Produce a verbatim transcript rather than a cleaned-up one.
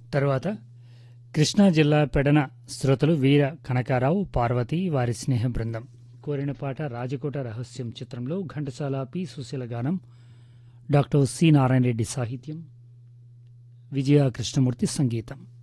తరువాత కృష్ణా జిల్లా పెడన శ్రోతలు వీర కనకారావు పార్వతి వారి స్నేహ బృందం కోరిన పాట రాజకోట రహస్యం చిత్రంలో ఘంటసాల పి సుశీల గానం, డాక్టర్ సి నారాయణ రెడ్డి సాహిత్యం, విజయ కృష్ణమూర్తి సంగీతం.